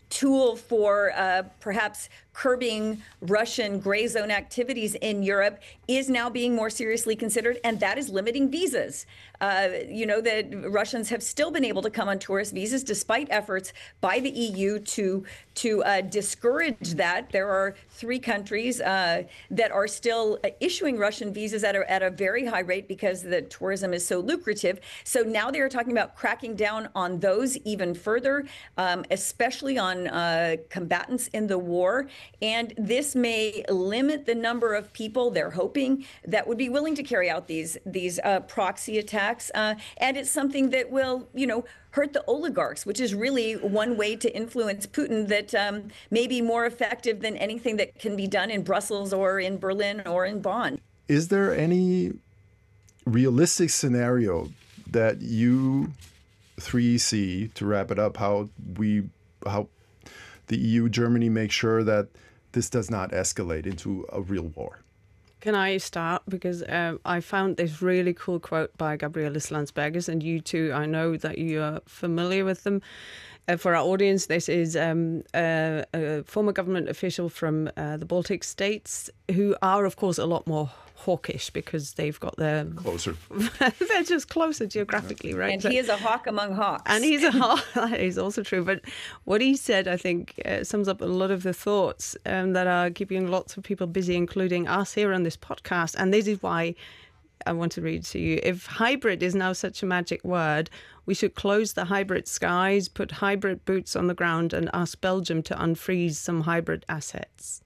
tool for perhaps curbing Russian gray zone activities in Europe is now being more seriously considered, and that is limiting visas. The Russians have still been able to come on tourist visas despite efforts by the EU to discourage that. There are 3 countries that are still issuing Russian visas at a very high rate because the tourism is so lucrative. So now they are talking about cracking down on those even further, especially on combatants in the war. And this may limit the number of people, they're hoping, that would be willing to carry out these proxy attacks. And it's something that will, hurt the oligarchs, which is really one way to influence Putin that may be more effective than anything that can be done in Brussels or in Berlin or in Bonn. Is there any realistic scenario that you 3 see, to wrap it up, how the EU, Germany make sure that this does not escalate into a real war? Can I start? Because I found this really cool quote by Gabrielis Landsbergis, and you too, I know that you are familiar with them. For our audience, this is a former government official from the Baltic states who are, of course, a lot more hawkish because they've got their... Closer. They're just closer geographically, right? And he is a hawk among hawks. And he's a hawk. That is also true. But what he said, I think, sums up a lot of the thoughts that are keeping lots of people busy, including us here on this podcast. And this is why I want to read to you. If hybrid is now such a magic word, we should close the hybrid skies, put hybrid boots on the ground, and ask Belgium to unfreeze some hybrid assets.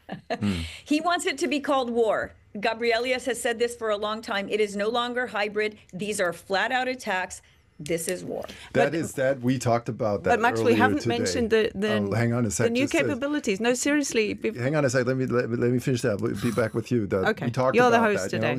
He wants it to be called war. Gabrielius has said this for a long time. It is no longer hybrid. These are flat out attacks. This is war. That we talked about that. But Max, we haven't today. Mentioned the hang on a sec, the new capabilities. No, seriously. Hang on a sec. Let me finish that. We'll be back with you. Okay. We talked You're about the host that. today.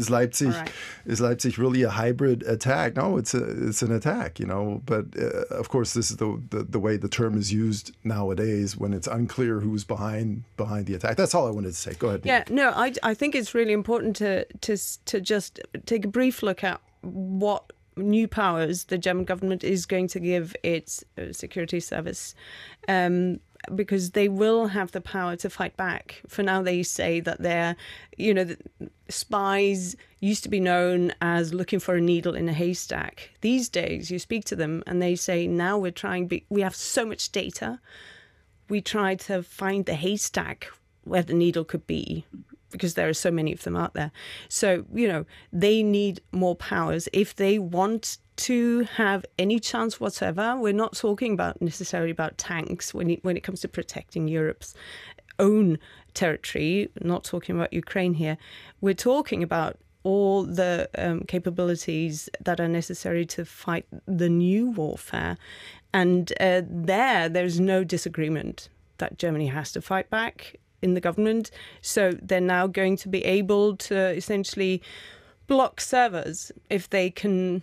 Is Leipzig really a hybrid attack? No, it's an attack. But of course, this is the way the term is used nowadays when it's unclear who's behind the attack. That's all I wanted to say. Go ahead. Yeah. No, I think it's really important to just take a brief look at what new powers the German government is going to give its security service, because they will have the power to fight back. For now, they say that they're, the spies used to be known as looking for a needle in a haystack. These days, you speak to them and they say, now we have so much data, we try to find the haystack where the needle could be, because there are so many of them out there. So, they need more powers. If they want to have any chance whatsoever, we're not talking necessarily about tanks when it comes to protecting Europe's own territory, not talking about Ukraine here. We're talking about all the capabilities that are necessary to fight the new warfare. And there's no disagreement that Germany has to fight back in the government. So they're now going to be able to essentially block servers if they can,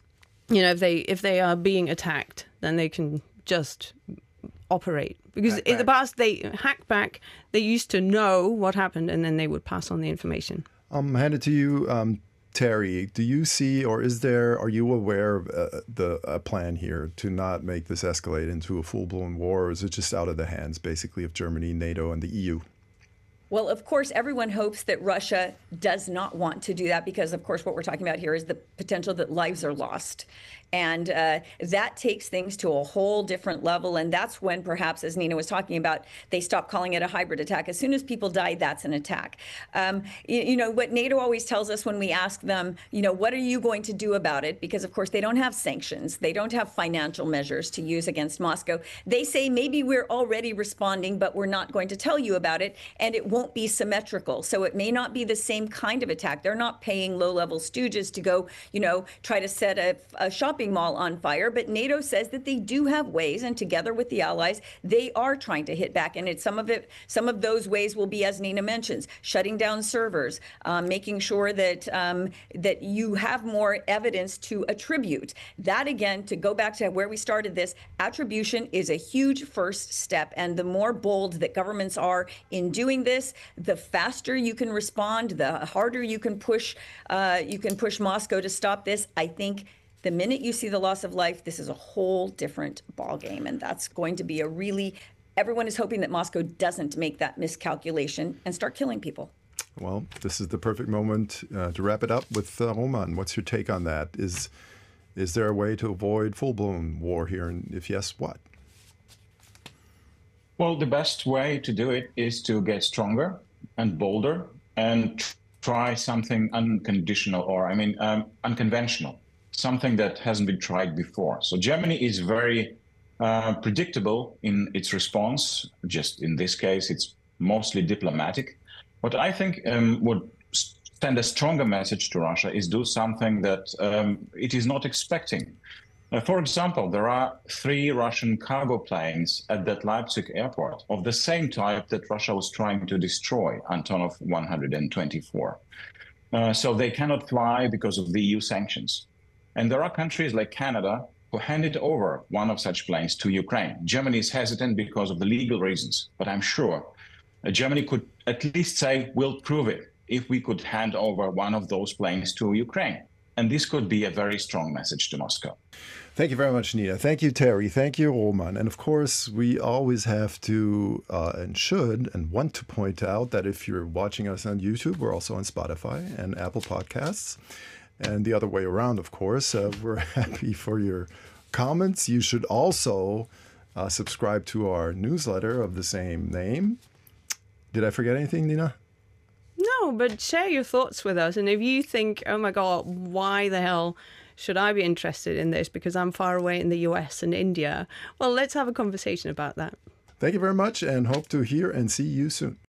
if they are being attacked, then they can just operate. Because in the past, they hacked back, they used to know what happened, and then they would pass on the information. Hand it to you, Terry. Do you see, or are you aware of a plan here to not make this escalate into a full-blown war, or is it just out of the hands, basically, of Germany, NATO, and the EU? Well, of course, everyone hopes that Russia does not want to do that because, of course, what we're talking about here is the potential that lives are lost. And that takes things to a whole different level. And that's when perhaps, as Nina was talking about, they stop calling it a hybrid attack. As soon as people die, that's an attack. What NATO always tells us when we ask them, what are you going to do about it? Because, of course, they don't have sanctions. They don't have financial measures to use against Moscow. They say maybe we're already responding, but we're not going to tell you about it. And it won't be symmetrical. So it may not be the same kind of attack. They're not paying low-level stooges to go, try to set a shopping mall on fire, but NATO says that they do have ways, and together with the allies, they are trying to hit back. And some of those ways will be, as Nina mentions, shutting down servers, making sure that you have more evidence to attribute. That, again, to go back to where we started this, attribution is a huge first step. And the more bold that governments are in doing this, the faster you can respond, the harder you can push Moscow to stop this. I think the minute you see the loss of life, this is a whole different ballgame, and that's going to be a really everyone is hoping that Moscow doesn't make that miscalculation and start killing people. Well, this is the perfect moment to wrap it up with Roman. What's your take on that? Is there a way to avoid full-blown war here? And if yes, what? Well, the best way to do it is to get stronger and bolder and try something unconditional, or unconventional, something that hasn't been tried before. So Germany is very predictable in its response. Just in this case, it's mostly diplomatic. What I think would send a stronger message to Russia is do something that it is not expecting. For example, there are 3 Russian cargo planes at that Leipzig airport of the same type that Russia was trying to destroy, Antonov 124. So they cannot fly because of the EU sanctions. And there are countries like Canada who handed over one of such planes to Ukraine. Germany is hesitant because of the legal reasons, but I'm sure Germany could at least say, we'll prove it if we could hand over one of those planes to Ukraine. And this could be a very strong message to Moscow. Thank you very much, Nina. Thank you, Terry. Thank you, Roman. And of course, we always have to and should and want to point out that if you're watching us on YouTube, we're also on Spotify and Apple Podcasts. And the other way around, of course. We're happy for your comments. You should also subscribe to our newsletter of the same name. Did I forget anything, Nina? No, but share your thoughts with us. And if you think, oh my God, why the hell should I be interested in this because I'm far away in the US and India? Well, let's have a conversation about that. Thank you very much and hope to hear and see you soon.